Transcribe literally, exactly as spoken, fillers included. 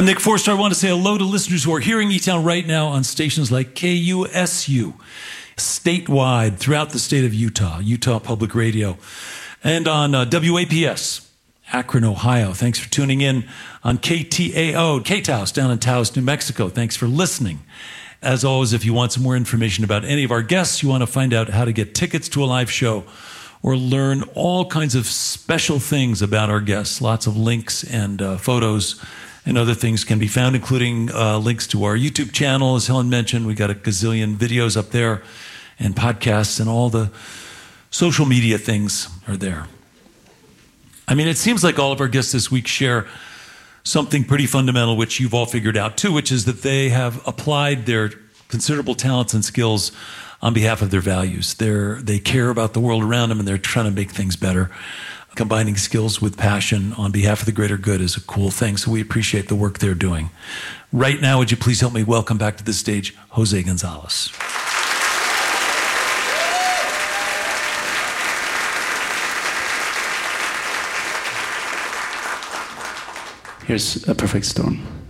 I'm Nick Forster. I want to say hello to listeners who are hearing E-Town right now on stations like K U S U, statewide throughout the state of Utah, Utah Public Radio, and on uh, W A P S, Akron, Ohio. Thanks for tuning in on K T A O, K-Taos, down in Taos, New Mexico. Thanks for listening. As always, if you want some more information about any of our guests, you want to find out how to get tickets to a live show, or learn all kinds of special things about our guests, lots of links and uh, photos and other things can be found, including uh, links to our YouTube channel. As Helen mentioned, we got a gazillion videos up there and podcasts, and all the social media things are there. I mean, it seems like all of our guests this week share something pretty fundamental, which you've all figured out too, which is that they have applied their considerable talents and skills on behalf of their values. They're, they care about the world around them, and they're trying to make things better. Combining skills with passion on behalf of the greater good is a cool thing, so we appreciate the work they're doing. Right now, would you please help me welcome back to the stage Jose Gonzalez. Here's A Perfect Storm.